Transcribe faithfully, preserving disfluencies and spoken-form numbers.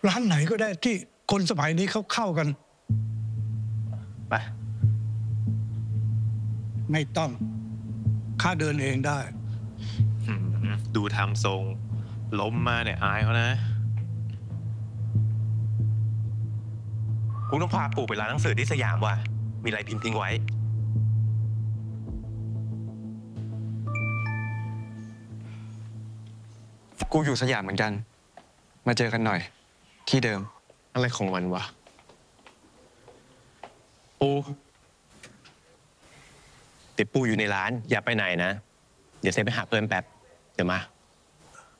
ร้านไหนก็ได้ที่คนสมัยนี้เขาเข้ากันไปไม่ต้องข้าเดินเองได้ดูทำทรงล้มมาเนี่ยอายเขานะกูต้องพาปู่ไปร้านหนังสือที่สยามว่ะมีอะไรพิมพ์ทิ้งไว้กูอยู่สยามเหมือนกันมาเจอกันหน่อยที่เดิมอะไรของมันวะปูเดี๋ยวปูอยู่ในร้านอย่าไปไหนนะเดี๋ยวเซฟไปหาเพื่อนแป๊บเดี๋ยวมา